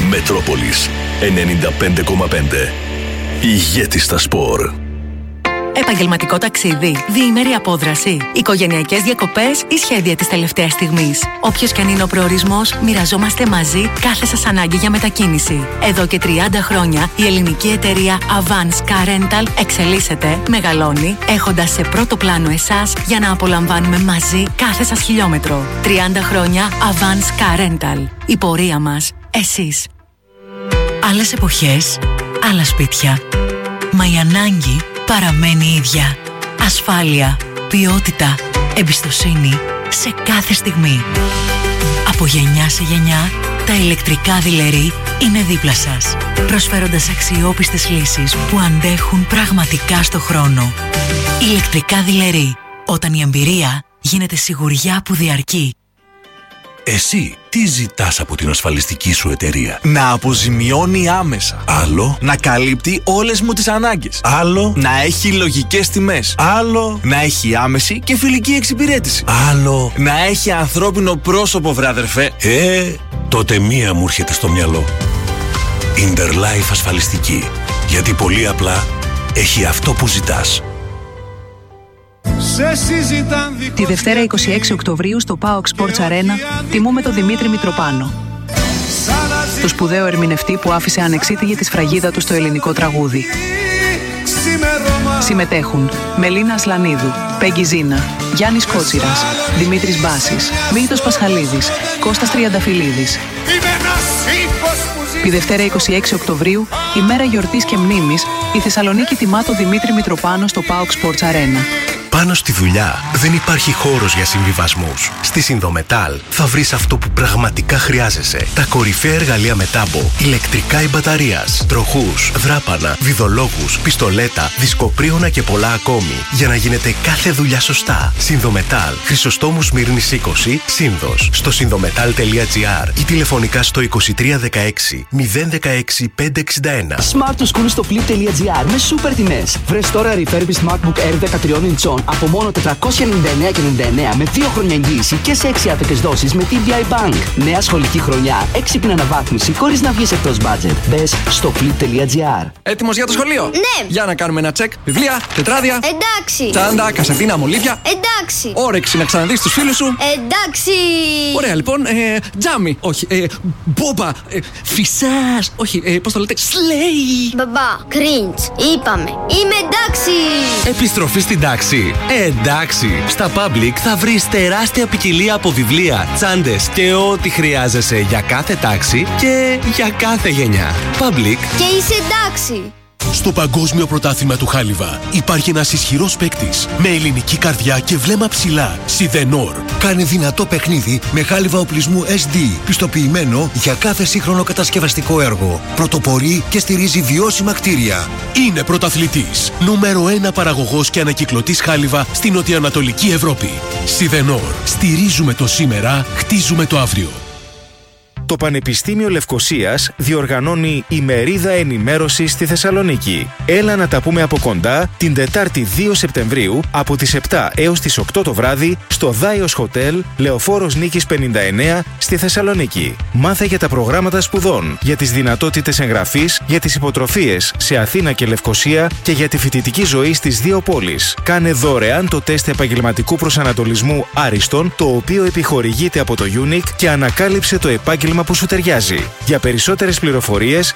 Μετρόπολης 95,5. Ηγέτης στα σπορ. Επαγγελματικό ταξίδι, διήμερη απόδραση, οικογενειακές διακοπές ή σχέδια της τελευταίας στιγμής. Όποιος και αν είναι ο προορισμός, μοιραζόμαστε μαζί κάθε σας ανάγκη για μετακίνηση. Εδώ και 30 χρόνια η ελληνική εταιρεία Avance Car Rental εξελίσσεται, μεγαλώνει, έχοντας σε πρώτο πλάνο εσάς για να απολαμβάνουμε μαζί κάθε σας χιλιόμετρο. 30 χρόνια Avance Car Rental. Η πορεία μας, εσείς. Άλλες εποχές, άλλα σπίτια. Μα η ανάγκη παραμένει η ίδια. Ασφάλεια, ποιότητα, εμπιστοσύνη σε κάθε στιγμή. Από γενιά σε γενιά, τα ηλεκτρικά δειλερί είναι δίπλα σας, προσφέροντας αξιόπιστες λύσεις που αντέχουν πραγματικά στο χρόνο. Ηλεκτρικά δειλερί, όταν η εμπειρία γίνεται σιγουριά που διαρκεί. Εσύ τι ζητάς από την ασφαλιστική σου εταιρεία? Να αποζημιώνει άμεσα. Άλλο. Να καλύπτει όλες μου τις ανάγκες. Άλλο. Να έχει λογικές τιμές. Άλλο. Να έχει άμεση και φιλική εξυπηρέτηση. Άλλο. Να έχει ανθρώπινο πρόσωπο, βρε αδερφέ. Τότε μία μου έρχεται στο μυαλό. Interlife ασφαλιστική. Γιατί πολύ απλά έχει αυτό που ζητάς. Τη Δευτέρα 26 Οκτωβρίου στο PAOK Sports Arena τιμούμε τον Δημήτρη Μητροπάνο, το σπουδαίο ερμηνευτή που άφησε ανεξίτηλη τη σφραγίδα του στο ελληνικό τραγούδι. Συμμετέχουν Μελίνα Ασλανίδου, Πέγγι Ζίνα, Γιάννης Κότσιρας, Δημήτρης Μπάσης, Μίλτος Πασχαλίδης, Κώστας Τριανταφυλλίδης. Τη Δευτέρα 26 Οκτωβρίου, ημέρα γιορτής και μνήμης, η Θεσσαλονίκη τιμά τον Δημήτρη Μητροπάνο στο PAOK Sports Arena. Πάνω στη δουλειά δεν υπάρχει χώρος για συμβιβασμούς. Στη Συνδομετάλ θα βρεις αυτό που πραγματικά χρειάζεσαι. Τα κορυφαία εργαλεία με τάμπο, ηλεκτρικά ή μπαταρίας, τροχούς, δράπανα, βιδολόγους, πιστολέτα, δισκοπρίωνα και πολλά ακόμη. Για να γίνεται κάθε δουλειά σωστά. Συνδομετάλ, Χρυσοστόμου Σμύρνης 20, Σύνδος. Στο συνδομετάλ.gr ή τηλεφωνικά στο 2316 016 561. Smart to School στο flip.gr με σούπερ τιμές. Βρες τώρα refurbished MacBook Air 13 inch από μόνο 499,99 με 2 χρόνια εγγύηση και σε 6 άτοκες δόσεις με TBI Bank. Νέα σχολική χρονιά, έξυπνη αναβάθμιση χωρίς να βγεις εκτός budget. Μπες στο flip.gr. Έτοιμος για το σχολείο? Ναι. Για να κάνουμε ένα τσεκ. Βιβλία, τετράδια. Εντάξει. Τσάντα, κασετίνα, μολύβια. Εντάξει. Όρεξη να ξαναδείς τους φίλους σου. Εντάξει. Ωραία, λοιπόν. Τζάμι. Όχι. Μπόμπα. Φυσάς. Όχι. Πώς το λέτε? Σλέι. Μπαμπά, cringe. Είπαμε. Είμαι εντάξει. Επιστροφή στην τάξη. Εντάξει. Στα Public θα βρεις τεράστια ποικιλία από βιβλία, τσάντες και ό,τι χρειάζεσαι για κάθε τάξη και για κάθε γενιά. Public. Και είσαι εντάξει. Στο Παγκόσμιο Πρωτάθλημα του Χάλιβα υπάρχει ένας ισχυρός παίκτης με ελληνική καρδιά και βλέμμα ψηλά. Σιδενόρ. Κάνει δυνατό παιχνίδι με χάλιβα οπλισμού SD, πιστοποιημένο για κάθε σύγχρονο κατασκευαστικό έργο. Πρωτοπορεί και στηρίζει βιώσιμα κτίρια. Είναι πρωταθλητής. Νούμερο 1 παραγωγός και ανακυκλωτής χάλιβα στην νοτιοανατολική Ευρώπη. Σιδενόρ. Στηρίζουμε το σήμερα, χτίζουμε το αύριο. Το Πανεπιστήμιο Λευκωσίας διοργανώνει ημερίδα ενημέρωσης στη Θεσσαλονίκη. Έλα να τα πούμε από κοντά την Τετάρτη 2 Σεπτεμβρίου από τις 7 έως τις 8 το βράδυ στο Δάιος Χοτέλ, Λεωφόρος Νίκης 59 στη Θεσσαλονίκη. Μάθε για τα προγράμματα σπουδών, για τις δυνατότητες εγγραφής, για τις υποτροφίες σε Αθήνα και Λευκωσία και για τη φοιτητική ζωή στις δύο πόλεις. Κάνε δωρεάν το τεστ επαγγελματικού προσανατολισμού Άριστον, το οποίο επιχορηγείται από το UNIC και ανακάλυψε το επάγγελμα που σου ταιριάζει. Για περισσότερες πληροφορίες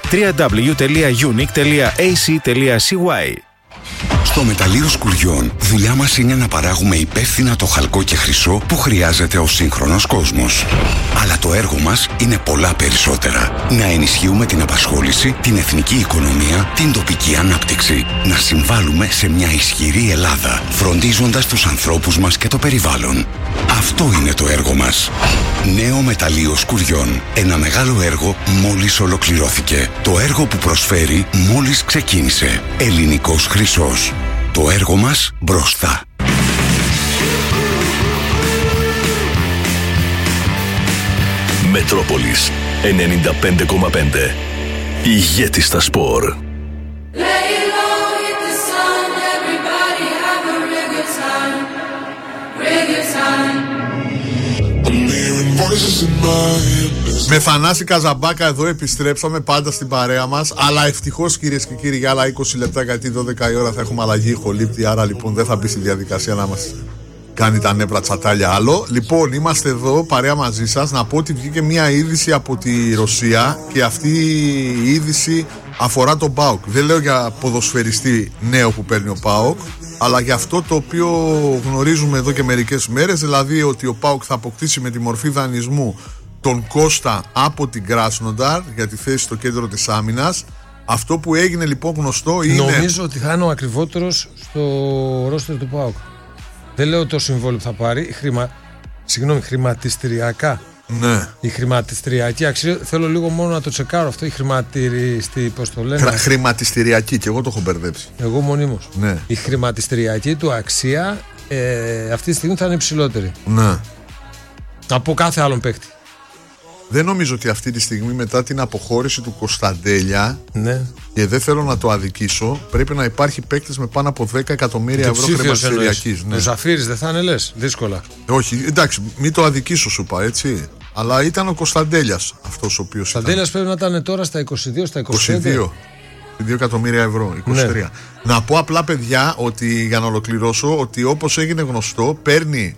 www.unic.ac.cy. Στο Μεταλλείο Σκουριών, δουλειά μας είναι να παράγουμε υπεύθυνα το χαλκό και χρυσό που χρειάζεται ο σύγχρονος κόσμος. Αλλά το έργο μας είναι πολλά περισσότερα. Να ενισχύουμε την απασχόληση, την εθνική οικονομία, την τοπική ανάπτυξη. Να συμβάλλουμε σε μια ισχυρή Ελλάδα, φροντίζοντας τους ανθρώπους μας και το περιβάλλον. Αυτό είναι το έργο μας. Νέο Μεταλλείο Σκουριών. Ένα μεγάλο έργο μόλις ολοκληρώθηκε. Το έργο που προσφέρει μόλις ξεκίνησε. Ελληνικός χρυσός. Το έργο μας μπροστά. Μετρόπολης 95,5. Ηγέτης στα σπορ. I'm hearing Με Θανάση Καζαμπάκα εδώ επιστρέψαμε πάντα στην παρέα μας. Αλλά ευτυχώς, κυρίες και κύριοι, για άλλα 20 λεπτά, γιατί 12 η ώρα θα έχουμε αλλαγή ηχολήπτη. Άρα λοιπόν δεν θα μπει στη διαδικασία να μας κάνει τα νεύρα τσατάλια άλλο. Λοιπόν, είμαστε εδώ παρέα μαζί σας. Να πω ότι βγήκε μια είδηση από τη Ρωσία και αυτή η είδηση αφορά τον ΠΑΟΚ. Δεν λέω για ποδοσφαιριστή νέο που παίρνει ο ΠΑΟΚ, αλλά για αυτό το οποίο γνωρίζουμε εδώ και μερικές μέρες, δηλαδή ότι ο ΠΑΟΚ θα αποκτήσει με τη μορφή δανεισμού τον Κώστα από την Κράσνονταρ για τη θέση στο κέντρο της άμυνας. Αυτό που έγινε λοιπόν γνωστό είναι... Νομίζω ότι θα είναι ο ακριβότερος στο ρόστερ του ΠΑΟΚ. Δεν λέω το συμβόλαιο που θα πάρει, χρηματιστηριακά. Ναι. Η χρηματιστηριακή αξία, θέλω λίγο μόνο να το τσεκάρω αυτό. Η πώς το λένε. Χρηματιστηριακή, και εγώ το έχω μπερδέψει. Εγώ μονίμως. Ναι. Η χρηματιστηριακή του αξία αυτή τη στιγμή θα είναι υψηλότερη. Ναι. Από κάθε άλλον παίκτη. Δεν νομίζω ότι αυτή τη στιγμή, μετά την αποχώρηση του Κωνσταντέλια, ναι, και δεν θέλω να το αδικήσω, πρέπει να υπάρχει παίκτης με πάνω από 10 εκατομμύρια ευρώ χρηματιστηριακής. Ναι. Ο Ζαφύρης δεν θα είναι, λες, δύσκολα. Όχι, εντάξει, μην το αδικήσω, σου είπα, έτσι. Αλλά ήταν ο Κωνσταντέλιας αυτός ο οποίος. Ο Κωνσταντέλιας πρέπει να ήταν τώρα στα 22, στα 22 εκατομμύρια ευρώ, 23. Ναι. Να πω απλά, παιδιά, ότι για να ολοκληρώσω, ότι όπως έγινε γνωστό, παίρνει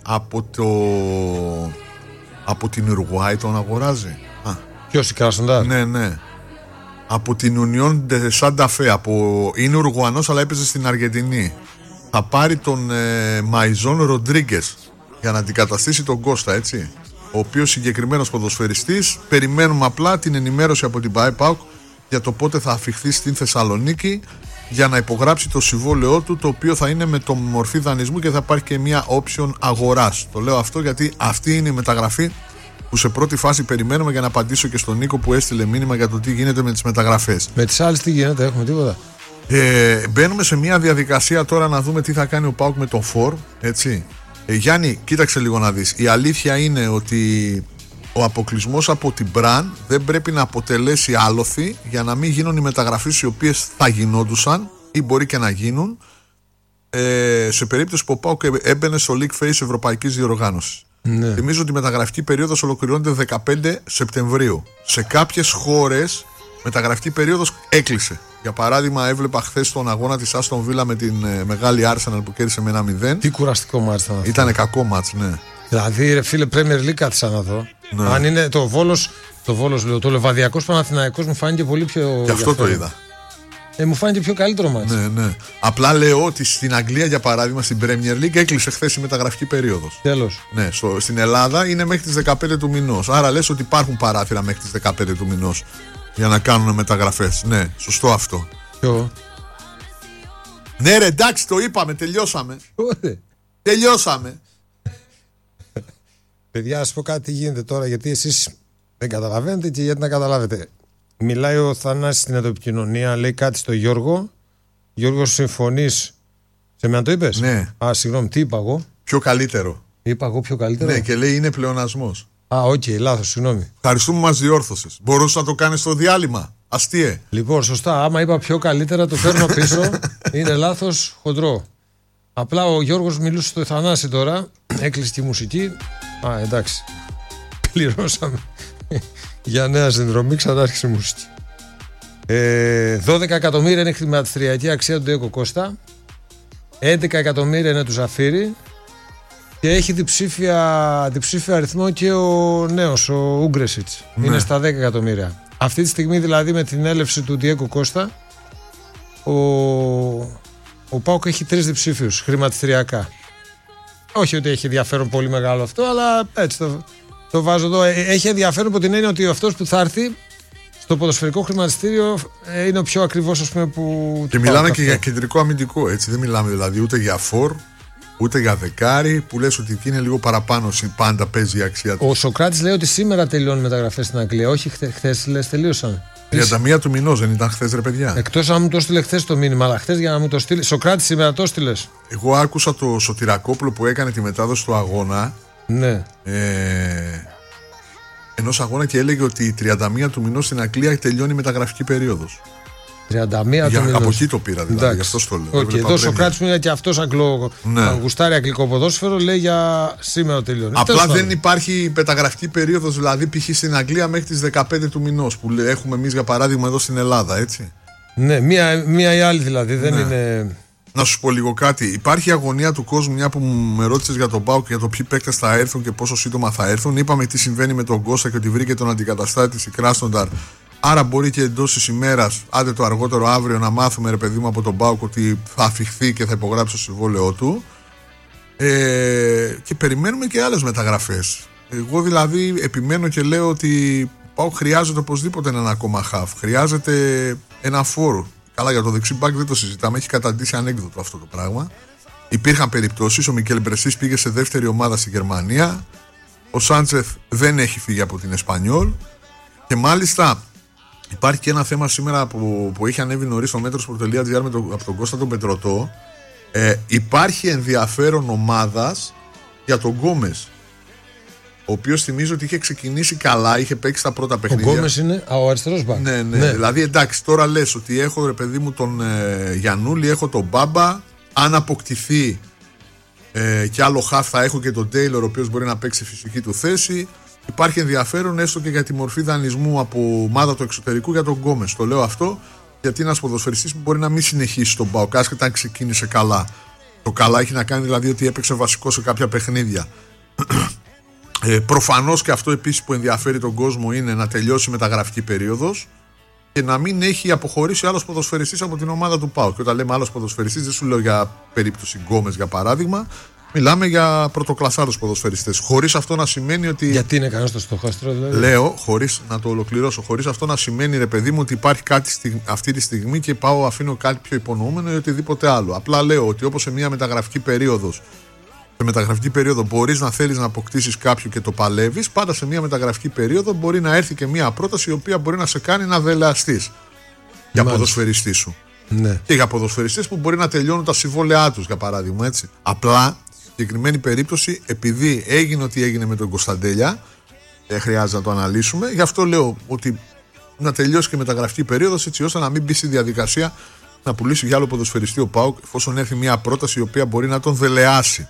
από την Ουρουάη, τον αγοράζει. Ποιος, η Κράσνονταρ? Ναι. Από την Unión de Santa Fe. Είναι Ουρουγουανός, αλλά έπαιζε στην Αργεντινή. Θα πάρει τον Μαϊζόν Ροντρίγκες για να αντικαταστήσει τον Κώστα, έτσι. Ο οποίος συγκεκριμένος ποδοσφαιριστής. Περιμένουμε απλά την ενημέρωση από την ΠΑΟΚ για το πότε θα αφιχθεί στην Θεσσαλονίκη για να υπογράψει το συμβόλαιό του, το οποίο θα είναι με το μορφή δανεισμού και θα υπάρχει και μια option αγοράς. Το λέω αυτό γιατί αυτή είναι η μεταγραφή που σε πρώτη φάση περιμένουμε, για να απαντήσω και στον Νίκο που έστειλε μήνυμα για το τι γίνεται με τις μεταγραφές. Με τις άλλες τι γίνεται, έχουμε τίποτα? Μπαίνουμε σε μια διαδικασία τώρα να δούμε τι θα κάνει ο ΠΑΟΚ με τον Φορ, έτσι. Γιάννη, κοίταξε λίγο να δεις. Η αλήθεια είναι ότι ο αποκλεισμός από την Μπραν δεν πρέπει να αποτελέσει άλοθη για να μην γίνουν οι μεταγραφές οι οποίες θα γινόντουσαν ή μπορεί και να γίνουν σε περίπτωση που ο ΠΑΟΚ έμπαινε στο League Phase Ευρωπαϊκής Διοργάνωσης. Ναι. Θυμίζω ότι η μεταγραφική περίοδος ολοκληρώνεται 15 Σεπτεμβρίου. Σε κάποιες χώρες μεταγραφική περίοδος έκλεισε. Για παράδειγμα, έβλεπα χθες τον αγώνα της Άστον Βίλα με την μεγάλη Arsenal που κέρδισε με 1-0. Τι κουραστικό μάτς ήταν αυτό. Ήτανε κακό μάτς, ναι. Δηλαδή, ρε φίλε, Premier League κάθισα να δω. Ναι. Αν είναι το Βόλος, λέω, το Λεβαδιακός Παναθηναϊκός μου φάνηκε πολύ πιο. Γι' αυτό το είδα. Μου φάνηκε πιο καλύτερο μάτς. Ναι. Απλά λέω ότι στην Αγγλία, για παράδειγμα, στην Premier League έκλεισε χθες η μεταγραφική περίοδος. Τέλος. Ναι, στην Ελλάδα είναι μέχρι τις 15 του μηνός. Άρα λες ότι υπάρχουν παράθυρα μέχρι τις 15 του μηνός για να κάνουν μεταγραφές. Ναι, σωστό αυτό. Ποιο? Ναι, ρε, εντάξει, το είπαμε, τελειώσαμε. Τελειώσαμε. Παιδιά, ας πω κάτι γίνεται τώρα, γιατί εσείς δεν καταλαβαίνετε και γιατί να καταλάβετε. Μιλάει ο Θανάσης στην επικοινωνία, λέει κάτι στο Γιώργο. Γιώργο, συμφωνείς? Σε μένα το είπες? Ναι. Συγγνώμη, τι είπα εγώ? Πιο καλύτερο. Είπα εγώ πιο καλύτερο? Ναι, και λέει είναι πλεονασμός. Οκ, λάθος, συγγνώμη. Ευχαριστούμε, μας διόρθωσες. Μπορούσε να το κάνεις στο διάλειμμα. Αστείε. Λοιπόν, σωστά. Άμα είπα πιο καλύτερα, το παίρνω πίσω. Είναι λάθος, χοντρό. Απλά ο Γιώργος μιλούσε στο Θανάση τώρα. Έκλεισε τη μουσική. Εντάξει. Πληρώσαμε για νέα συνδρομή, ξανά άρχισε η μουσική. 12 εκατομμύρια είναι η χρηματιστηριακή αξία του Ντέκο Κώστα. 11 εκατομμύρια είναι του Ζαφύρη. Και έχει διψήφια αριθμό και ο νέος, ο Ούγκρεσιτς. Ναι. Είναι στα 10 εκατομμύρια. Αυτή τη στιγμή δηλαδή, με την έλευση του Ντέκο Κώστα, ο ΠΑΟΚ έχει 3 διψήφιους χρηματιστηριακά. Όχι ότι έχει ενδιαφέρον πολύ μεγάλο αυτό, αλλά έτσι το βάζω εδώ. Έχει ενδιαφέρον από την έννοια ότι αυτός που θα έρθει στο ποδοσφαιρικό χρηματιστήριο είναι ο πιο ακριβώς, ας πούμε, που. Και μιλάμε και για κεντρικό αμυντικό, έτσι. Δεν μιλάμε δηλαδή ούτε για φορ, ούτε για δεκάρι, που λες ότι εκεί είναι λίγο παραπάνω, πάντα παίζει η αξία του. Ο Σοκράτης λέει ότι σήμερα τελειώνουν μεταγραφές στην Αγγλία. Όχι, χθες λες τελείωσαν. 31 του μηνός δεν ήταν χθες, ρε παιδιά? Εκτός αν μου το στείλε χθες το μήνυμα, αλλά χθες για να μου το στείλει. Σοκράτη, σήμερα το στείλες? Εγώ άκουσα το Σωτηρακόπουλο που έκανε τη μετάδοση του αγώνα. Ναι. Ενός αγώνα και έλεγε ότι η 31 του μηνός στην Αγγλία τελειώνει η μεταγραφική περίοδος. 31 του μηνός. Από εκεί το πήρα δηλαδή, γι' αυτό το λέω. Okay, εδώ ο Σοκράτης μου είναι και αυτός γουστάρει αγγλικό ποδόσφαιρο, λέει για σήμερα τελειώνει. Απλά δεν υπάρχει μεταγραφική περίοδος, δηλαδή π.χ. στην Αγγλία μέχρι τις 15 του μηνός που έχουμε εμείς για παράδειγμα εδώ στην Ελλάδα, έτσι. Ναι, μία ή άλλη δηλαδή, δεν είναι. Να σου πω λίγο κάτι. Υπάρχει αγωνία του κόσμου, μια που με ρώτησες για τον ΠΑΟΚ και για το ποιοι παίκτες θα έρθουν και πόσο σύντομα θα έρθουν. Είπαμε τι συμβαίνει με τον Κώστα και ότι βρήκε τον αντικαταστάτη της η Κράσνονταρ. Άρα μπορεί και εντός της ημέρας, άντε το αργότερο αύριο, να μάθουμε ρε παιδί μου από τον ΠΑΟΚ ότι θα αφιχθεί και θα υπογράψει το συμβόλαιό του. Και περιμένουμε και άλλες μεταγραφές. Εγώ δηλαδή επιμένω και λέω ότι ο ΠΑΟΚ χρειάζεται οπωσδήποτε έναν ακόμα χαφ. Χρειάζεται ένα φόρο. Καλά, για το δεξί μπακ δεν το συζητάμε, έχει καταντήσει ανέκδοτο αυτό το πράγμα. Υπήρχαν περιπτώσεις, ο Μικέλ Μπρεσίς πήγε σε δεύτερη ομάδα στη Γερμανία, ο Σάντσεθ δεν έχει φύγει από την Εσπανιόλ και μάλιστα υπάρχει και ένα θέμα σήμερα που έχει ανέβει νωρίς στο Metro.gr από τον Κώστα τον Πετρωτό. Υπάρχει ενδιαφέρον ομάδας για τον Γκόμες, ο οποίος θυμίζω ότι είχε ξεκινήσει καλά, είχε παίξει τα πρώτα παιχνίδια. Ο Γκόμες είναι ο αριστερός μπακ. Ναι. Δηλαδή εντάξει, τώρα λες ότι έχω ρε παιδί μου τον Γιαννούλη, έχω τον Μπάμπα. Αν αποκτηθεί και άλλο χαφ θα έχω και τον Τέιλορ, ο οποίος μπορεί να παίξει φυσική του θέση. Υπάρχει ενδιαφέρον έστω και για τη μορφή δανεισμού από ομάδα του εξωτερικού για τον Γκόμες. Το λέω αυτό γιατί είναι ένας ποδοσφαιριστής που μπορεί να μην συνεχίσει στον ΠΑΟΚ, άσχετα αν ξεκίνησε καλά. Το καλά έχει να κάνει δηλαδή ότι έπαιξε βασικό σε κάποια παιχνίδια. Προφανώς και αυτό επίσης που ενδιαφέρει τον κόσμο είναι να τελειώσει η μεταγραφική περίοδος και να μην έχει αποχωρήσει άλλος ποδοσφαιριστής από την ομάδα του ΠΑΟΚ. Και όταν λέμε άλλος ποδοσφαιριστής, δεν σου λέω για περίπτωση Γκόμες για παράδειγμα, μιλάμε για πρωτοκλασσάρους ποδοσφαιριστές. Χωρίς αυτό να σημαίνει ότι. Γιατί είναι κανένα στο στοχαστρό, δηλαδή. Λέω, χωρίς να το ολοκληρώσω, χωρίς αυτό να σημαίνει ρε παιδί μου ότι υπάρχει κάτι αυτή τη στιγμή και αφήνω κάτι πιο υπονοούμενο ή οτιδήποτε άλλο. Απλά λέω ότι όπως σε μια μεταγραφική περίοδος. Σε μεταγραφική περίοδο μπορείς να θέλεις να αποκτήσεις κάποιο και το παλεύεις. Πάντα σε μια μεταγραφική περίοδο μπορεί να έρθει και μια πρόταση η οποία μπορεί να σε κάνει να δελεαστείς για ποδοσφαιριστή σου. Ναι. Και για ποδοσφαιριστές που μπορεί να τελειώνουν τα συμβόλαιά τους, για παράδειγμα. Έτσι. Απλά, στη συγκεκριμένη περίπτωση, επειδή έγινε ό,τι έγινε με τον Κωνσταντέλια, δεν χρειάζεται να το αναλύσουμε. Γι' αυτό λέω ότι να τελειώσει και η μεταγραφική περίοδος, έτσι ώστε να μην μπει στη διαδικασία να πουλήσει για άλλο ποδοσφαιριστή ο ΠΑΟΚ, εφόσον έρθει μια πρόταση η οποία μπορεί να τον δελεάσει.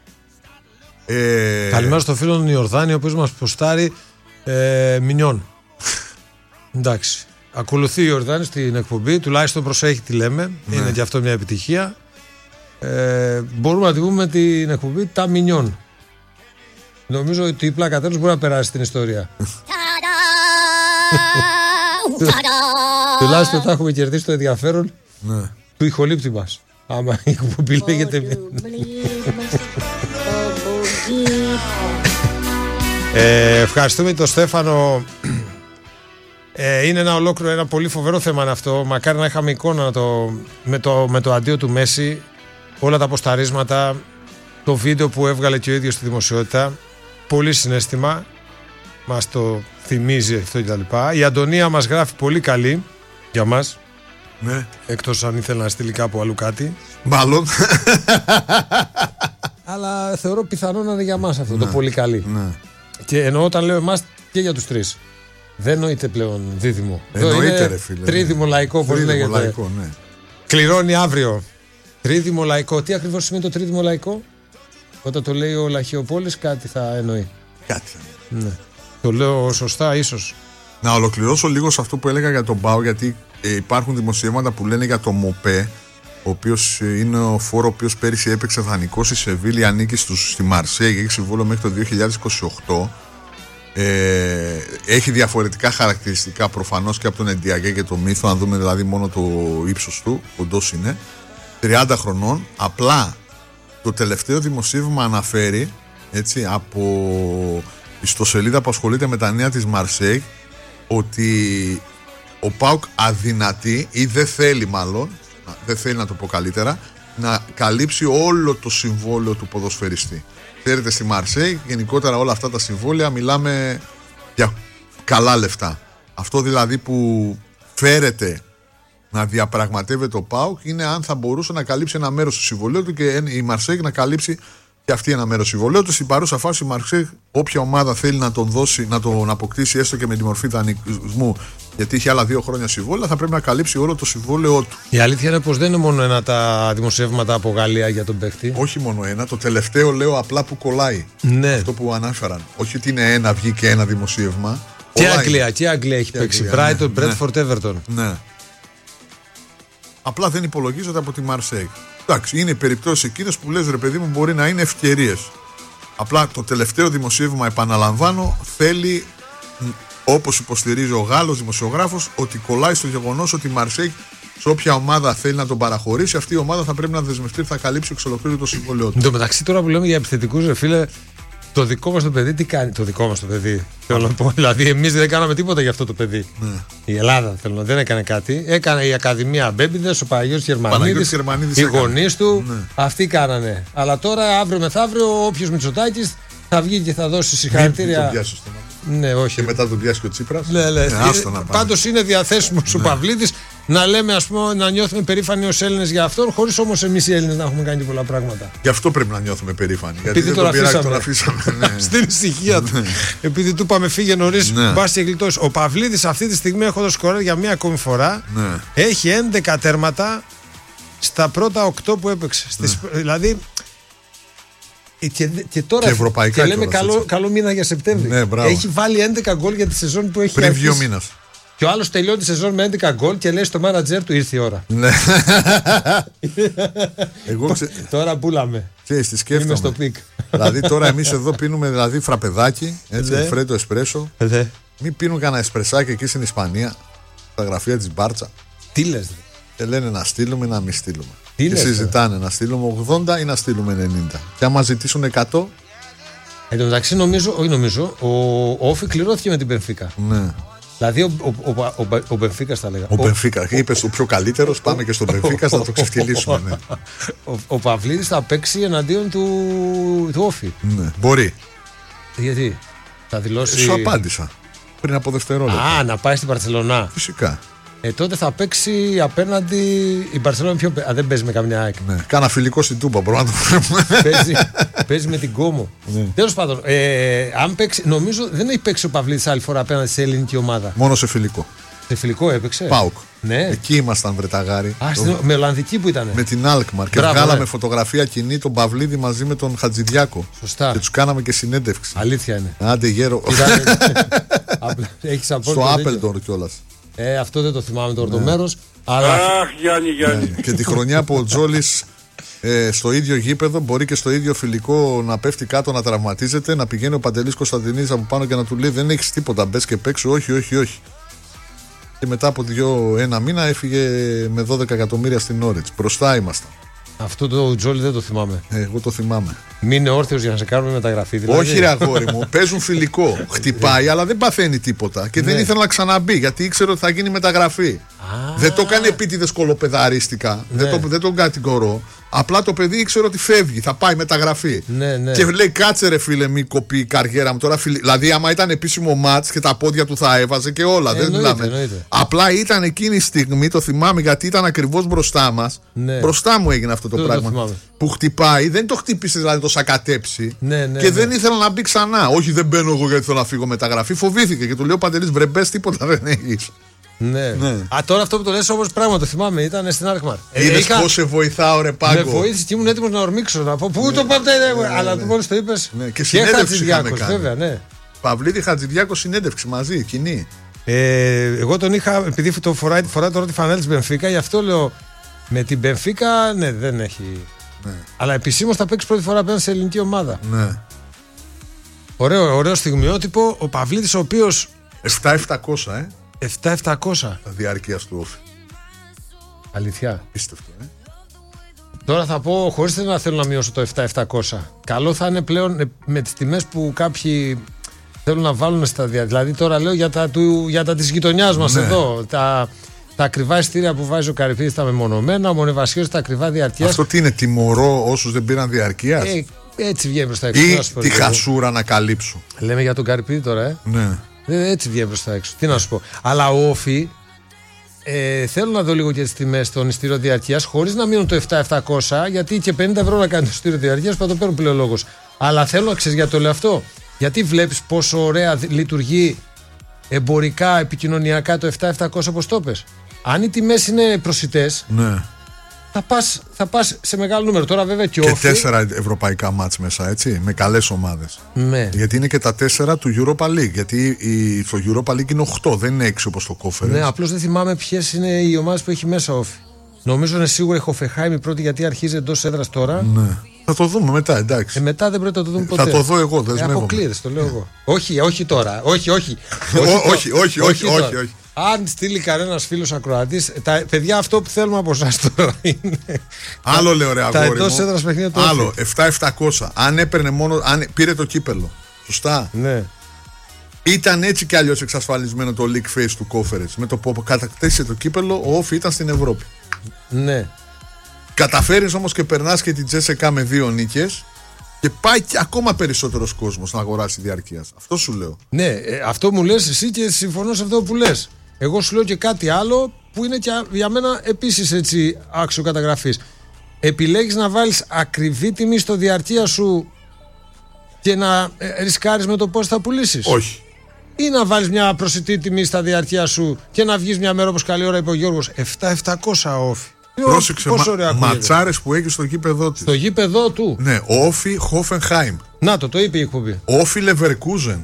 Καλημέρα στο φίλο τον Ιορδάνη, ο οποίος μας ποστάρει Μινιόν. Εντάξει. Ακολουθεί ο Ιορδάνη στην εκπομπή, τουλάχιστον προσέχει τι λέμε. Ναι. Είναι και αυτό μια επιτυχία. Μπορούμε να τη πούμε την εκπομπή τα Μινιόν. Νομίζω ότι η πλάκα τέλος μπορεί να περάσει στην ιστορία. Τουλάχιστον θα έχουμε κερδίσει το ενδιαφέρον του ηχολήπτη μας. Άμα η εκπομπή λέγεται. Ευχαριστούμε τον Στέφανο. Είναι ένα πολύ φοβερό θέμα αυτό. Μακάρι να είχαμε εικόνα με το αντίο του Μέση, όλα τα ποσταρίσματα, το βίντεο που έβγαλε και ο ίδιος στη δημοσιότητα. Πολύ συναίσθημα. Μας το θυμίζει αυτό κτλ. Η Αντωνία μας γράφει πολύ καλή για μας. Ναι. Εκτός αν ήθελε να στείλει κάπου αλλού κάτι. Μάλλον. Αλλά θεωρώ πιθανό να είναι για μας αυτό το πολύ καλή. Ναι. Και εννοώ όταν λέω εμάς και για τους τρεις. Δεν εννοείται πλέον δίδυμο. Εννοείται ρε φίλε. Τρίδυμο λαϊκό, πώς λέγεται. Λαϊκό, ναι. Κληρώνει αύριο. Τρίδυμο λαϊκό. Τι ακριβώς σημαίνει το τρίδυμο λαϊκό? Όταν το λέει ο Λαχιοπόλης κάτι θα εννοεί. Κάτι. Ναι. Το λέω σωστά ίσως. Να ολοκληρώσω λίγο σε αυτό που έλεγα για τον ΠΑΟ, γιατί υπάρχουν δημοσιεύματα που λένε για το ΜΟΠΕ, ο οποίος είναι ο φόρο ο οποίος πέρυσι έπαιξε δανεικό στη Σεβίλη, ανήκει στη Μαρσέγ, έχει συμβόλαιο μέχρι το 2028. Έχει διαφορετικά χαρακτηριστικά προφανώς και από τον Εντιαγκέ και το Μύθο, αν δούμε δηλαδή μόνο το ύψος του, κοντός είναι, 30 χρονών. Απλά το τελευταίο δημοσίευμα αναφέρει, έτσι, από ιστοσελίδα που ασχολείται με τα νέα της Μαρσέγ, ότι ο ΠΑΟΚ αδυνατεί ή δεν θέλει δεν θέλει να το πω καλύτερα, να καλύψει όλο το συμβόλαιο του ποδοσφαιριστή. Ξέρετε, στη Μαρσέη γενικότερα όλα αυτά τα συμβόλαια μιλάμε για καλά λεφτά. Αυτό δηλαδή που φέρεται να διαπραγματεύεται ο ΠΑΟΚ είναι αν θα μπορούσε να καλύψει ένα μέρος του συμβολέου του και η Μαρσέη να καλύψει Και αυτή ένα μέρος συμβολέου του. Στην παρούσα φάση, η Μαρσέιγ, όποια ομάδα θέλει να τον δώσει, να τον αποκτήσει έστω και με τη μορφή δανεισμού, γιατί έχει άλλα 2 χρόνια συμβόλαια, θα πρέπει να καλύψει όλο το συμβόλαιό του. Η αλήθεια είναι πως δεν είναι μόνο ένα τα δημοσιεύματα από Γαλλία για τον παίκτη. Όχι μόνο ένα. Το τελευταίο λέω απλά που κολλάει. Ναι. Αυτό που ανάφεραν. Όχι ότι είναι ένα, βγήκε ένα δημοσίευμα. Και Αγγλία έχει παίξει. Brighton, Bradford, Everton. Ναι. Απλά δεν υπολογίζονται από τη Μαρσέιγ. Εντάξει, είναι περιπτώσεις εκείνες που λες, ρε παιδί μου, μπορεί να είναι ευκαιρίες. Απλά το τελευταίο δημοσίευμα, επαναλαμβάνω, θέλει, όπως υποστηρίζει ο Γάλλος δημοσιογράφος, ότι κολλάει στο γεγονός ότι η Μαρσέιγ, σε όποια ομάδα θέλει να τον παραχωρήσει, αυτή η ομάδα θα πρέπει να δεσμευτεί, θα καλύψει εξ ολοκλήρου το συμβόλαιό του. Εν τω μεταξύ, τώρα που λέμε για επιθετικούς, ρε φίλε, το δικό μας το παιδί τι κάνει? Το δικό μας το παιδί. Θέλω να πω, δηλαδή, εμείς δεν κάναμε τίποτα για αυτό το παιδί. Ναι. Η Ελλάδα δεν έκανε κάτι. Έκανε η Ακαδημία Μπέμπιδες, ο Παναγιώτης Γερμανίδης, οι γονείς του. Ναι. Αυτοί κάνανε. Αλλά τώρα, αύριο μεθαύριο, όποιος Μητσοτάκης θα βγει και θα δώσει συγχαρητήρια. Ναι, όχι. Και μετά τον πιάσει και ο Τσίπρας. Ναι. Πάντως είναι διαθέσιμος ο Παυλίδης να λέμε, ας πούμε, να νιώθουμε περήφανοι ως Έλληνες για αυτόν, χωρίς όμως εμείς οι Έλληνες να έχουμε κάνει πολλά πράγματα. Γι' αυτό πρέπει να νιώθουμε περήφανοι. Γιατί δεν τον αφήσαμε. Στην ησυχία του. Επειδή του είπαμε φύγε νωρίς, μπας και γλιτώσεις. Ο Παυλίδης αυτή τη στιγμή, έχοντας σκορέρ για μία ακόμη φορά, έχει 11 τέρματα στα πρώτα 8 που έπαιξε. Δηλαδή. Και τώρα ευρωπαϊκά και λέμε καλό μήνα για Σεπτέμβρη. Ναι, έχει βάλει 11 γκολ για τη σεζόν που έχει πριν 2 μήνες. Και ο άλλος τελειώνει τη σεζόν με 11 γκολ και λέει στο μάνατζερ του ήρθε η ώρα. Ναι. Τώρα πουλάμε. Ξέρεις, σκέφτομαι. Είμαι στο πικ. Δηλαδή τώρα εμείς εδώ πίνουμε φραπεδάκι, έτσι, φρέτο εσπρέσο. Μην πίνουν κανένα εσπρεσάκι εκεί στην Ισπανία, στα γραφεία της Μπάρτσα. Τι λες? Και λένε να στείλουμε, να μην στείλουμε. Και συζητάνε να στείλουμε 80 ή να στείλουμε 90. Και άμα ζητήσουν 100. Εν τω μεταξύ, ο Όφη κληρώθηκε με την Μπενφίκα. Ναι. Δηλαδή ο Μπενφίκας θα λέγα. Ο Μπενφίκα. Είπες ο πιο καλύτερος, πάμε και στον Μπενφίκα να το ξεφτυλίσουμε. Ναι. Ο Παυλίδης θα παίξει εναντίον του Όφη. Ναι. Μπορεί. Γιατί? Θα δηλώσει. Σου απάντησα. Πριν από δευτερόλεπτα. Να πάει στην Μπαρσελόνα. Φυσικά. Τότε θα παίξει απέναντι. Η Μπαρσελόνα πιο. Δεν παίζει με καμιά ΑΕΚ. Ναι. Κάνα φιλικό στην Τούμπα, μπορούμε να το πούμε. Παίζει με την Κόμο. Ναι. Τέλος πάντων, αν παίξει. Νομίζω δεν έχει παίξει ο Παυλίδης άλλη φορά απέναντι σε ελληνική ομάδα. Μόνο σε φιλικό. Σε φιλικό έπαιξε. ΠΑΟΚ. Ναι. Εκεί ήμασταν βρεταγάρι. Με Ολλανδική που ήταν. Με την Αλκμαρ. Και βγάλαμε φωτογραφία κοινή τον Παυλίδη μαζί με τον Χατζηδιάκο. Σωστά. Και τους κάναμε και συνέντευξη. Αλήθεια είναι. Άντε γέρο. Έχεις στο Άπελτορ κιόλας. Αυτό δεν το θυμάμαι το μέρος. Αλλά... Αχ, Γιάννη. Και τη χρονιά που ο Τζόλης στο ίδιο γήπεδο, μπορεί και στο ίδιο φιλικό να πέφτει κάτω, να τραυματίζεται, να πηγαίνει ο Παντελής Κωνσταντινίδης από πάνω και να του λέει: δεν έχεις τίποτα, μπες και παίξου. Όχι. Και μετά από 1 μήνα έφυγε με 12 εκατομμύρια στην Όρετς. Μπροστά ήμασταν. Αυτό το Τζόλι δεν το θυμάμαι. Εγώ το θυμάμαι. Μην είναι όρθιος για να σε κάνουμε μεταγραφή. Δηλαδή. Όχι, ρε αγόρι μου. Παίζουν φιλικό. Χτυπάει, αλλά δεν παθαίνει τίποτα. Και δεν ήθελα να ξαναμπεί γιατί ήξερε ότι θα γίνει μεταγραφή. Δεν το έκανε επίτηδες κολοπεδαρίστικα. Δεν τον κατηγορώ. Απλά το παιδί ήξερε ότι φεύγει, θα πάει μεταγραφή. Ναι. Και λέει: κάτσε ρε φίλε, μη κοπεί η καριέρα μου τώρα. Δηλαδή, άμα ήταν επίσημο μάτς και τα πόδια του θα έβαζε και όλα. Δεν μιλάμε. Απλά ήταν εκείνη η στιγμή, το θυμάμαι γιατί ήταν ακριβώς μπροστά μας. Ναι. Μπροστά μου έγινε αυτό το πράγμα. Που χτυπάει, δεν το χτύπησε δηλαδή, το σακατέψει. Και δεν ήθελα να μπει ξανά. Όχι, δεν μπαίνω εγώ γιατί θέλω να φύγω μεταγραφή. Φοβήθηκε και του λέω: Παντελής, βρεμπές, τίποτα δεν έχεις. Ναι. Τώρα αυτό που το λες όμως πράγμα το θυμάμαι, ήταν στην Αλκμαρ. Είδες πώς σε βοηθάω, ρε Πάγκο. Με βοήθησε και ήμουν έτοιμος να ορμήξω. Να πω πού το πάτε, αλλά μόλις το είπες. Και Χατζηδιάκος, βέβαια, ναι. Παυλίδη Χατζηδιάκο συνέντευξη μαζί, κοινή. Εγώ τον είχα, επειδή το φοράει τώρα τη φανέλα της Μπενφίκα, γι' αυτό λέω με την Μπενφίκα, ναι, δεν έχει. Αλλά επισήμως θα παίξει πρώτη φορά απέναντι σε ελληνική ομάδα. Ναι. Ωραίο στιγμιότυπο. Ο Παυλίδης, ο οποίος. 7-700, 7-700. Διάρκειας του Όφη. Αλήθεια. Πίστευτο, Τώρα θα πω, χωρίς να θέλω να μειώσω το 7-700. Καλό θα είναι πλέον με τις τιμές που κάποιοι θέλουν να βάλουν στα δηλαδή τώρα λέω για τα της γειτονιάς μας εδώ. Τα ακριβά εισιτήρια που βάζει ο Καρυπίδης τα μεμονωμένα, ο Μονεβασιός τα ακριβά διαρκείας. Αυτό τι είναι, τιμωρώ όσους δεν πήραν διαρκείας. Έτσι βγαίνει προς τα έξω. Ή τη χασούρα να καλύψω. Λέμε για τον Καρυπίδη τώρα, Ναι. Έτσι βγαίνει προς τα έξω. Τι να σου πω. Αλλά ο Όφη θέλω να δω λίγο και τις τιμές των εισιτήριων διαρκείας, χωρίς να μείνουν το 7.700, γιατί και 50 ευρώ να κάνει το εισιτήριο διαρκείας, θα το παίρνω πλέον λόγος. Αλλά θέλω να ξέρεις γιατί το λέω αυτό. Γιατί βλέπεις πόσο ωραία λειτουργεί εμπορικά, επικοινωνιακά το 7.700 όπως το πες. Αν οι τιμές είναι προσιτές, ναι, θα πας σε μεγάλο νούμερο. Τώρα βέβαια και όφι. Και 4 ευρωπαϊκά μάτς μέσα, έτσι, με καλές ομάδες. Ναι. Γιατί είναι και τα 4 του Europa League. Γιατί στο Europa League είναι 8, δεν είναι 6 όπως το Conference. Ναι, απλώς δεν θυμάμαι ποιες είναι οι ομάδες που έχει μέσα όφι. Νομίζω είναι σίγουρα η Hoffenheim η πρώτη, γιατί αρχίζει εντός έδρας τώρα. Ναι. Θα το δούμε μετά, εντάξει. Μετά δεν πρέπει να το δούμε ποτέ. Θα το δω εγώ, δεσμεύομαι. Αποκλείεται, το λέω εγώ. Όχι τώρα. Όχι. Όχι. Αν στείλει κανένα φίλο ακροατής, παιδιά, αυτό που θέλουμε από εσάς τώρα είναι. Άλλο λέω, ρε αγόρι. Τα εντός έδρας παιχνίδια του. Άλλο, 7.700. Αν έπαιρνε μόνο. Αν πήρε το κύπελο. Σωστά. Ναι. Ήταν έτσι κι αλλιώς εξασφαλισμένο το league phase του Conference. Με το που κατακτήσει το κύπελο, ο όφι ήταν στην Ευρώπη. Ναι. Καταφέρεις όμως και περνάς και την Τζέσεκα με 2 νίκες και πάει και ακόμα περισσότερος κόσμος να αγοράσει διαρκείας. Αυτό σου λέω. Ναι, αυτό μου λες εσύ και συμφωνώ σε αυτό που λες. Εγώ σου λέω και κάτι άλλο που είναι και για μένα επίσης έτσι άξιο καταγραφής. Επιλέγεις να βάλεις ακριβή τιμή στο διαρκεία σου και να ρισκάρεις με το πώς θα πουλήσεις. Όχι. Ή να βάλεις μια προσιτή τιμή στα διαρκεία σου και να βγεις μια μέρα όπως καλή ώρα είπε ο Γιώργος 7.700 όφι. Πρόσεξε, ματσάρες που έχει στο γήπεδό της. Στο γήπεδό του. Ναι, όφι Hoffenheim. Να το είπε η εκπομπή. Όφι Leverkusen.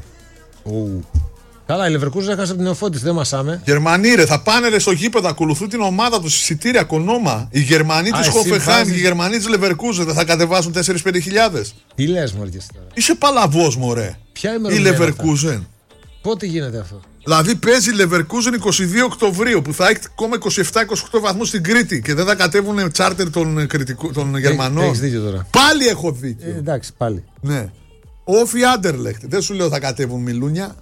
Καλά, η Leverkusen έχασε την Νεοφώτης, δεν μασάμε. Γερμανοί ρε, θα πάνε ρε στο γήπεδο, ακολουθούν την ομάδα τους, εισιτήρια, κονόμα. Οι Γερμανοί της Hoffenheim και οι Γερμανοί της Leverkusen δεν θα κατεβάσουν 4-5 χιλιάδες. Τι λες μόλις τώρα. Είσαι παλαβός μωρέ. Ποια η Leverkusen. Πότε γίνεται αυτό. Δηλαδή παίζει η Leverkusen 22 Οκτωβρίου που θα έχει ακόμα 27-28 βαθμούς στην Κρήτη και δεν θα κατέβουν τσάρτερ των Γερμανών. Έχεις δίκιο τώρα. Πάλι έχω δίκιο. Εντάξει, πάλι. Ναι. Όφι Άντερλεχτ. Δεν σου λέω θα κατέβουν μιλούνια.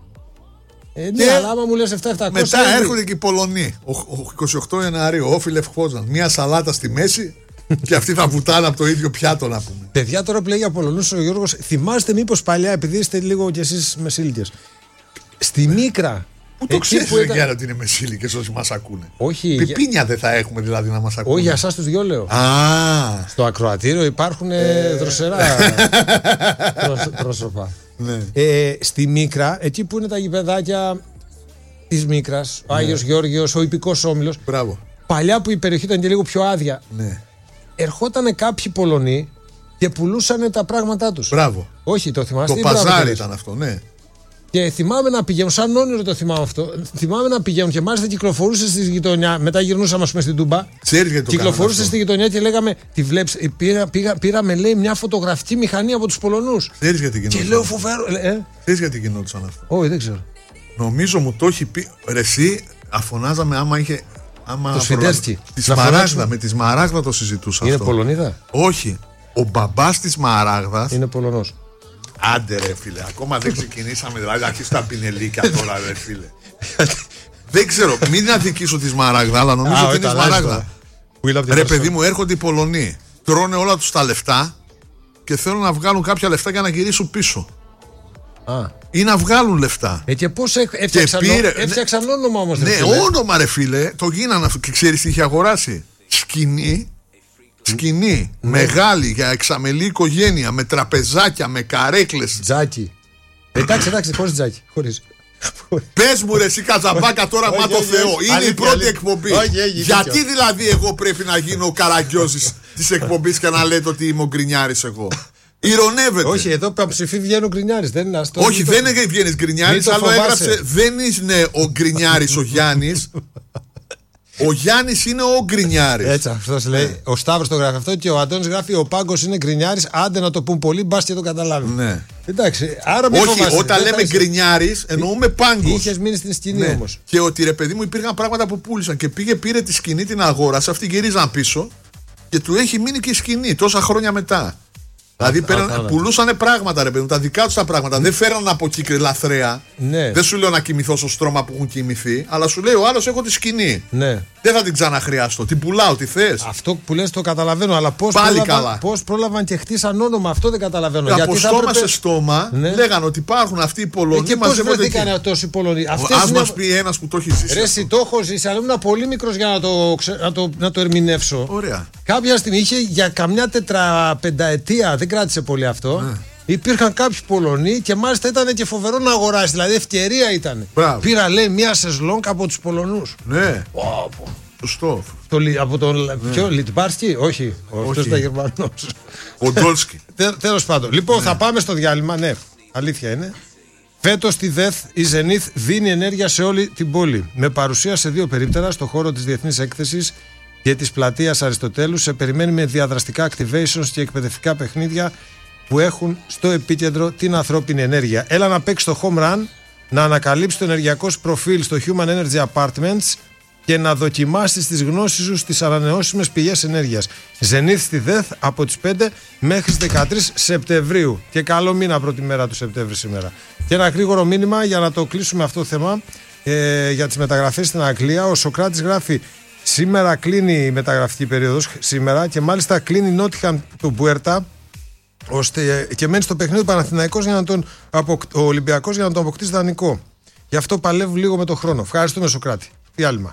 Ναι, αλλά άμα μου λες 7.700. Μετά έρχονται και οι Πολωνοί. 28 Ιανουαρίου, Όφι Λευκόζαν. Μια σαλάτα στη μέση και αυτοί θα βουτάνε από το ίδιο πιάτο να πούμε. Παιδιά, τώρα που λέει για Πολωνούς ο Γιώργος, θυμάστε μήπως παλιά, επειδή είστε λίγο κι εσείς μεσήλικες. Στη Μίκρα. Πού το ξέρεις δεν ξέρω ότι είναι μεσήλικες όσοι μας ακούνε. Όχι. Πιπίνια δεν θα έχουμε δηλαδή να μας ακούνε. Όχι, για εσάς τους δυο λέω. Στο ακροατήριο υπάρχουν δροσερά πρόσωπα. Ναι. Στη Μίκρα, εκεί που είναι τα γηπεδάκια της Μίκρας, ο Άγιος Γεώργιος, ο Ιππικός Όμιλος. Μπράβο. Παλιά που η περιοχή ήταν και λίγο πιο άδεια. Ναι. Ερχότανε κάποιοι Πολωνοί και πουλούσαν τα πράγματά τους. Μπράβο. Όχι, το θυμάστε. Το παζάρι ήταν αυτό, ναι. Και θυμάμαι να πηγαίνουν, σαν όνειρο το θυμάμαι αυτό. Θυμάμαι να πηγαίνουν και μάλιστα κυκλοφορούσε στη γειτονιά. Μετά γυρνούσαμε, ας πούμε, στην Τούμπα. Κυκλοφορούσε στη γειτονιά και λέγαμε, τη βλέπεις. Πήραμε, λέει, μια φωτογραφική μηχανή από τους Πολωνούς. Ξέρεις γιατί γινόταν. Και λέω φοβερό. Ξέρεις γιατί γινόταν αυτό. Όχι, δεν ξέρω. Νομίζω μου το έχει πει. Ρε, εσύ αφωνάζαμε άμα είχε. Το Σφιντέρσκι. Με τη Σμαράγδα το συζητούσα αυτό. Είναι Πολωνίδα. Όχι. Ο μπαμπάς της Σμαράγδας είναι Πολωνός. Άντε ρε φίλε, ακόμα δεν ξεκινήσαμε, δηλαδή αρχίσει τα πινελίκια τώρα ρε φίλε. Δεν ξέρω, μην αδικήσω τη Σμαράγδα, αλλά νομίζω ότι είναι Σμαράγδα. Ρε παιδί μου, έρχονται οι Πολωνοί, τρώνε όλα τους τα λεφτά και θέλουν να βγάλουν κάποια λεφτά για να γυρίσουν πίσω. Ή να βγάλουν λεφτά. Και πώς έφτιαξαν όνομα όμως. Ναι, όνομα ρε φίλε, το γίνανε αυτό και ξέρεις τι είχε αγοράσει. Σκηνή μεγάλη για εξαμελή οικογένεια με τραπεζάκια, με καρέκλες. Τζάκι. Εντάξει, χωρίς τζάκι. Χωρίς. Πες μου ρε εσύ Καζαμπάκα τώρα, μα το Θεό. Είναι η πρώτη εκπομπή. Γιατί δηλαδή εγώ πρέπει να γίνω ο Καραγκιόζης της εκπομπής και να λέτε ότι είμαι ο Γκρινιάρης εγώ. Ηρωνεύεται. Όχι, εδώ ψηφί βγαίνει ο Γκρινιάρης. Όχι, δεν βγαίνει Γκρινιάρης, αλλά έγραψε. Δεν είναι ο Γκρινιάρης ο Γιάννης. Ο Γιάννης είναι ο Γκρινιάρης. Έτσι, αυτός λέει. Ο Σταύρος το γράφει αυτό και ο Αντώνης γράφει ο Πάγκος είναι Γκρινιάρης. Άντε να το πούν πολύ, μπας και το καταλάβει. Ναι. Εντάξει, άρα μην όχι, φοβάσαι, όταν λέμε Γκρινιάρης εννοούμε Πάγκος. Είχες μείνει στην σκηνή όμως. Και ότι ρε παιδί μου υπήρχαν πράγματα που πούλησαν και πήρε τη σκηνή, την αγόρασε, αυτοί γυρίζαν πίσω και του έχει μείνει και η σκηνή τόσα χρόνια μετά. Δηλαδή πουλούσανε πράγματα, ρε παιδί μου, τα δικά τους τα πράγματα. Δεν φέραν από εκεί λαθρέα. Ναι. Δεν σου λέω να κοιμηθώ στο στρώμα που έχουν κοιμηθεί, αλλά σου λέει ο άλλος: έχω τη σκηνή. Ναι. Δεν θα την ξαναχρειαστώ. Την πουλάω, τι θες. Αυτό που λες το καταλαβαίνω, αλλά πώς πρόλαβαν και χτίσαν όνομα, αυτό δεν καταλαβαίνω. Από στόμα σε στόμα λέγανε ότι υπάρχουν αυτοί οι Πολωνοί. Και πώς βρεθήκανε τόσοι Πολωνοί. Ας μας πει ένας που το έχει ζήσει. Ρε, εσύ το έχω ζήσει, αλλά ήμουν πολύ μικρός για να το ερμηνεύσω. Ωραία. Κάποια στιγμή είχε για καμιά 4-5 δεν κράτησε πολύ αυτό. Ναι. Υπήρχαν κάποιοι Πολωνοί και μάλιστα ήταν και φοβερό να αγοράσει. Δηλαδή ευκαιρία ήταν. Μπράβο. Πήρα, λέει, μία σεσλόνγκ από τους Πολωνούς. Ναι. Σωστό. Από τον. Ποιο, Λιτμπάρσκι, όχι. Αυτό ήταν Γερμανός. Ο Ντόλσκι. Τέλος πάντων. Λοιπόν, θα πάμε στο διάλειμμα. Ναι, αλήθεια είναι. Φέτος στη ΔΕΘ η Zenith δίνει ενέργεια σε όλη την πόλη. Με παρουσία σε 2 περίπτερα στο χώρο της Διεθνής Έκθεσης και της πλατείας Αριστοτέλου. Σε περιμένει με διαδραστικά activations και εκπαιδευτικά παιχνίδια που έχουν στο επίκεντρο την ανθρώπινη ενέργεια. Έλα να παίξει το home run, να ανακαλύψει το ενεργειακό σου προφίλ στο Human Energy Apartments και να δοκιμάσεις τις γνώσεις σου στις ανανεώσιμες πηγές ενέργειας. Zenith στη ΔΕΘ από τις 5 μέχρι τις 13 Σεπτεμβρίου. Και καλό μήνα πρώτη μέρα του Σεπτέμβρη σήμερα. Και ένα γρήγορο μήνυμα για να το κλείσουμε αυτό το θέμα για τις μεταγραφές στην Αγγλία. Ο Σοκράτης γράφει: σήμερα κλείνει η μεταγραφική περίοδος σήμερα και μάλιστα κλείνει η Νότιχαμ του Μπουέρτα, ώστε και μένει στο παιχνίδι ο Παναθηναϊκός ο Ολυμπιακός για να τον αποκτήσει δανεικό. Γι' αυτό παλεύουν λίγο με τον χρόνο. Ευχαριστούμε, Σοκράτη. Διάλειμμα.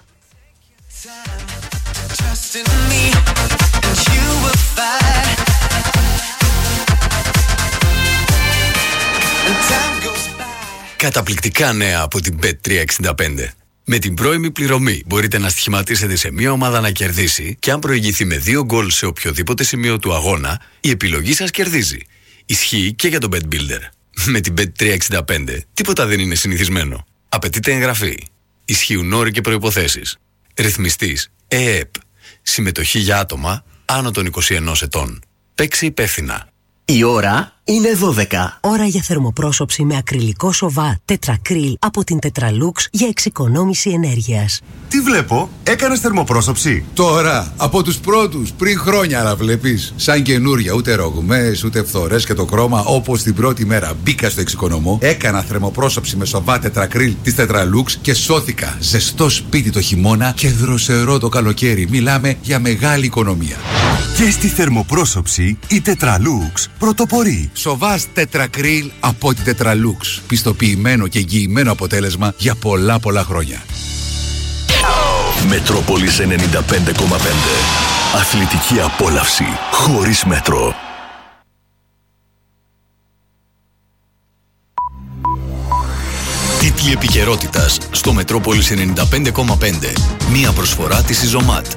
Καταπληκτικά νέα από την Bet365. Με την πρώιμη πληρωμή μπορείτε να στοιχηματίσετε σε μία ομάδα να κερδίσει και αν προηγηθεί με 2 γκολ σε οποιοδήποτε σημείο του αγώνα, η επιλογή σας κερδίζει. Ισχύει και για τον Bet Builder. Με την Bet365 τίποτα δεν είναι συνηθισμένο. Απαιτείται εγγραφή. Ισχύουν όροι και προϋποθέσεις. Ρυθμιστής ΕΕΠ. Συμμετοχή για άτομα άνω των 21 ετών. Παίξει υπεύθυνα. Η ώρα είναι 12. Ώρα για θερμοπρόσωψη με ακριλικό σοβά τετρακρίλ από την Tetralux για εξοικονόμηση ενέργειας. Τι βλέπω, έκανες θερμοπρόσωψη? Τώρα, από τους πρώτους, πριν χρόνια να βλέπεις. Σαν καινούρια, ούτε ρογμές, ούτε φθορές και το χρώμα, όπως την πρώτη μέρα μπήκα στο εξοικονομώ. Έκανα θερμοπρόσωψη με σοβά τετρακρίλ της Tetralux και σώθηκα. Ζεστό σπίτι το χειμώνα και δροσερό το καλοκαίρι. Μιλάμε για μεγάλη οικονομία. Και στη θερμοπρόσωψη η Tetralux πρωτοπορεί. Σοβάς τετρακρίλ από την Tetralux. Πιστοποιημένο και εγγυημένο αποτέλεσμα για πολλά χρόνια. Μετρόπολης 95,5. Αθλητική απόλαυση χωρίς μέτρο. Τίτλοι επικαιρότητας στο Μετρόπολης 95,5. Μία προσφορά της Ιζωμάτ.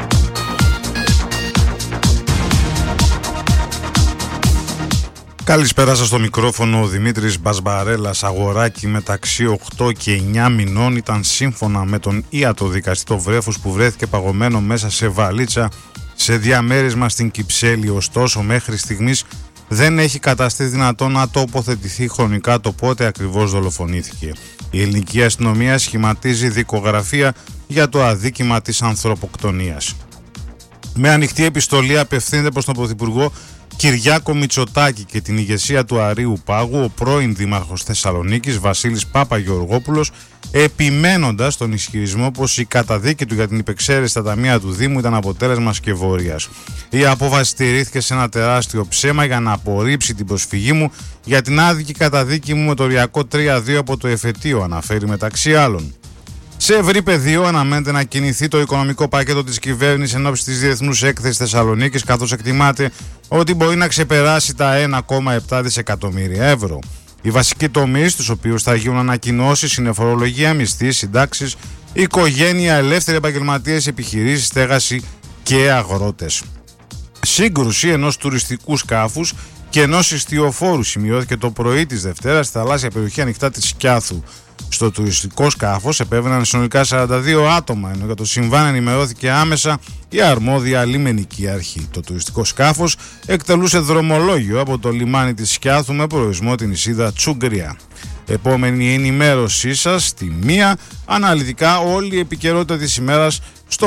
Καλησπέρα σας στο μικρόφωνο. Ο Δημήτρης Μπασμπαρέλας. Αγοράκι μεταξύ 8 και 9 μηνών ήταν σύμφωνα με τον ιατροδικαστή το βρέφος που βρέθηκε παγωμένο μέσα σε βαλίτσα σε διαμέρισμα στην Κυψέλη. Ωστόσο μέχρι στιγμής δεν έχει καταστεί δυνατόν να τοποθετηθεί χρονικά το πότε ακριβώς δολοφονήθηκε. Η ελληνική αστυνομία σχηματίζει δικογραφία για το αδίκημα της ανθρωποκτονίας. Με ανοιχτή επιστολή απευθύνεται προς τον Πρωθυπουργό Κυριάκο Μητσοτάκη και την ηγεσία του Αρείου Πάγου ο πρώην Δήμαρχος Θεσσαλονίκης Βασίλης Παπαγεωργόπουλος, επιμένοντας τον ισχυρισμό πως η καταδίκη του για την υπεξαίρεση στα ταμεία του Δήμου ήταν αποτέλεσμα σκευωρίας. Η απόφαση στηρίχθηκε σε ένα τεράστιο ψέμα για να απορρίψει την προσφυγή μου για την άδικη καταδίκη μου με το οριακό 3-2 από το εφετείο, αναφέρει μεταξύ άλλων. Σε ευρύ πεδίο αναμένεται να κινηθεί το οικονομικό πακέτο της κυβέρνησης εν ώψη της Διεθνούς Έκθεσης Θεσσαλονίκης, καθώς εκτιμάται ότι μπορεί να ξεπεράσει τα 1,7 δισεκατομμύρια ευρώ. Οι βασικοί τομείς στους οποίους θα γίνουν ανακοινώσεις είναι φορολογία, μισθοί, συντάξεις, οικογένεια, ελεύθεροι επαγγελματίες, επιχειρήσεις, στέγαση και αγρότες. Σύγκρουση ενός τουριστικού σκάφους και ενός ιστιοφόρου σημειώθηκε το πρωί της Δευτέρας στη θαλάσσια περιοχή ανοιχτά της Σκιάθου. Στο τουριστικό σκάφος επέβαιναν συνολικά 42 άτομα, ενώ για το συμβάν ενημερώθηκε άμεσα η αρμόδια λιμενική αρχή. Το τουριστικό σκάφος εκτελούσε δρομολόγιο από το λιμάνι της Σκιάθου με προορισμό την νησίδα Τσουγκριά. Επόμενη ενημέρωσή σας στη 1, αναλυτικά όλη η επικαιρότητα της ημέρας στο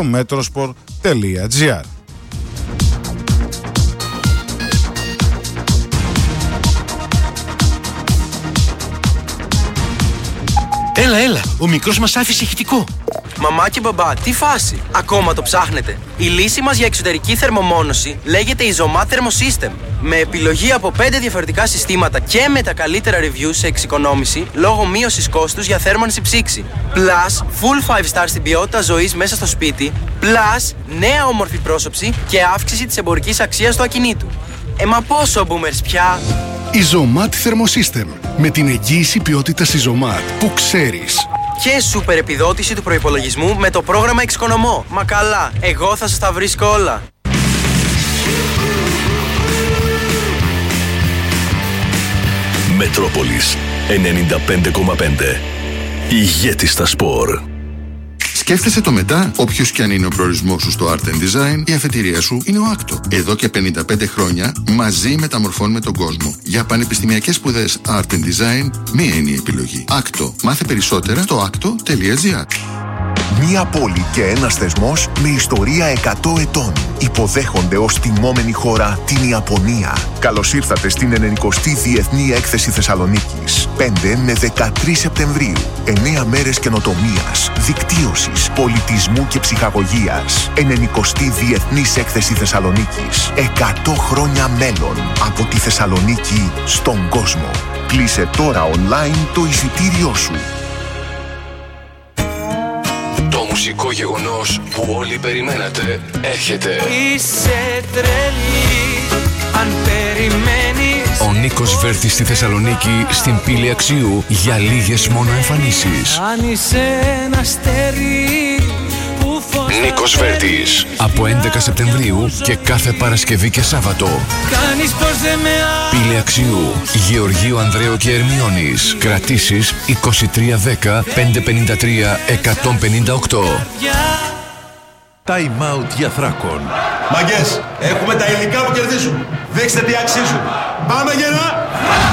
metrosport.gr. Έλα, ο μικρός μας άφησε ηχητικό. Μαμά και μπαμπά, τι φάση! Ακόμα το ψάχνετε? Η λύση μας για εξωτερική θερμομόνωση λέγεται Isomat Thermosystem. Με επιλογή από 5 διαφορετικά συστήματα και με τα καλύτερα reviews σε εξοικονόμηση λόγω μείωσης κόστους για θέρμανση ψήξη. Plus, full 5 star στην ποιότητα ζωής μέσα στο σπίτι. Plus, νέα όμορφη πρόσωψη και αύξηση της εμπορικής αξίας του ακινήτου. Μα πόσο boomers πια! Isomat Thermosystem. Με την εγγύηση ποιότητας Isomat που ξέρεις. Και σούπερ επιδότηση του προϋπολογισμού με το πρόγραμμα Εξοικονομώ. Μα καλά, εγώ θα σας τα βρίσκω όλα. Μετρόπολης 95,5. Ηγέτης στα σπορ. Σκέφτεσαι το μετά, όποιος και αν είναι ο προορισμός σου στο Art and Design, η αφετηρία σου είναι ο Άκτο. Εδώ και 55 χρόνια μαζί μεταμορφώνουμε τον κόσμο. Για πανεπιστημιακές σπουδές Art and Design, μία είναι η επιλογή. Άκτο. Μάθε περισσότερα στο acto.gr. Μία πόλη και ένας θεσμός με ιστορία 100 ετών. Υποδέχονται ως τιμόμενη χώρα την Ιαπωνία. Καλώς ήρθατε στην 90η Διεθνή Έκθεση Θεσσαλονίκης. 5 με 13 Σεπτεμβρίου. 9 μέρες καινοτομίας, δικτύωσης, πολιτισμού και ψυχαγωγίας. 90η Διεθνής Έκθεση Θεσσαλονίκης. 100 χρόνια μέλλον από τη Θεσσαλονίκη στον κόσμο. Κλείσε τώρα online το εισιτήριό σου. Το μουσικό γεγονός που όλοι περιμένατε έρχεται. Είσαι τρελή αν περιμένεις. Ο Νίκος Βέρτης στη Θεσσαλονίκη, στην Πύλη Αξιού, για λίγες μόνο εμφανίσεις. Αν είσαι ένα αστέρι που φως. Νίκος Βέρτης, από 11 Σεπτεμβρίου και κάθε Παρασκευή και Σάββατο. Κάνεις πως δεν με Πύλη Αξιού, Γεωργίου Ανδρέου και Ερμιώνης. Κρατήσεις 2310 553 158. Time out για Θράκον. Μαγκές, έχουμε τα υλικά που κερδίζουν. Δείξτε τι αξίζουν. Πάμε γερά!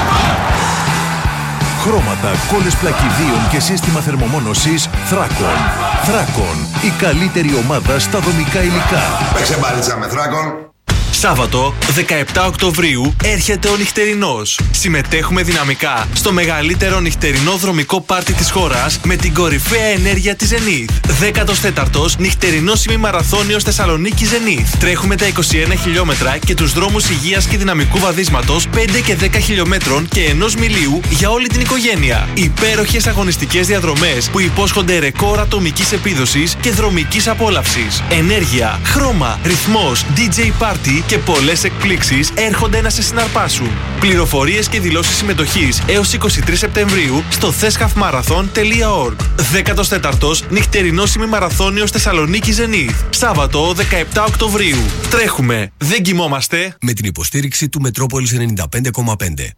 Χρώματα, κόλλες πλακιδίων και σύστημα θερμομόνωσης Θράκον. Θράκον, η καλύτερη ομάδα στα δομικά υλικά. Παίξε μπάλιτσα με Θράκον. Σάββατο 17 Οκτωβρίου έρχεται ο νυχτερινός. Συμμετέχουμε δυναμικά στο μεγαλύτερο νυχτερινό δρομικό πάρτι της χώρας με την κορυφαία ενέργεια της Zenith. 14ος νυχτερινός ημιμαραθώνιος Θεσσαλονίκη Zenith. Τρέχουμε τα 21 χιλιόμετρα και τους δρόμους υγείας και δυναμικού βαδίσματος 5 και 10 χιλιόμετρων και 1 μιλίου για όλη την οικογένεια. Υπέροχες αγωνιστικές διαδρομές που υπόσχονται ρεκόρ ατομικής επίδοσης και δρομικής απόλαυσης. Ενέργεια, χρώμα, ρυθμός, DJ party και πολλές εκπλήξεις έρχονται να σε συναρπάσουν. Πληροφορίες και δηλώσεις συμμετοχής έως 23 Σεπτεμβρίου στο thescafmarathon.org. 14ος νυχτερινός ημιμαραθώνιος Θεσσαλονίκη Zenith. Σάββατο 17 Οκτωβρίου. Τρέχουμε, δεν κοιμόμαστε. Με την υποστήριξη του Μετρόπολης 95,5.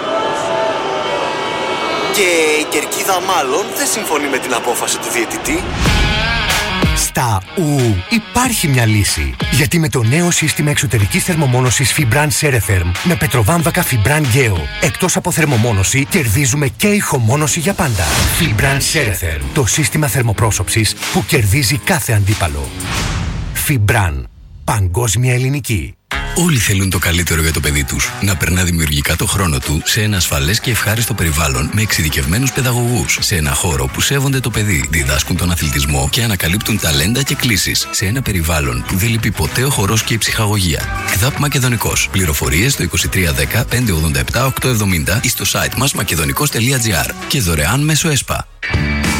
Και η κερκίδα μάλλον δεν συμφωνεί με την απόφαση του διαιτητή. Στα υπάρχει μια λύση. Γιατί με το νέο σύστημα εξωτερικής θερμομόνωσης Fibran Ceretherm με πετροβάμβακα Fibran Geo, εκτός από θερμομόνωση, κερδίζουμε και ηχομόνωση για πάντα. Fibran Ceretherm, το σύστημα θερμοπρόσωψης που κερδίζει κάθε αντίπαλο. Fibran, παγκόσμια ελληνική. Όλοι θέλουν το καλύτερο για το παιδί τους. Να περνά δημιουργικά το χρόνο του σε ένα ασφαλές και ευχάριστο περιβάλλον με εξειδικευμένους παιδαγωγούς. Σε ένα χώρο που σέβονται το παιδί, διδάσκουν τον αθλητισμό και ανακαλύπτουν ταλέντα και κλίσεις. Σε ένα περιβάλλον που δεν λείπει ποτέ ο χορός και η ψυχαγωγία. ΚΔΑΠ Μακεδονικός. Πληροφορίες στο 2310 587 870 ή στο site μας μακεδονικός.gr και δωρεάν μέσω ΕΣΠΑ.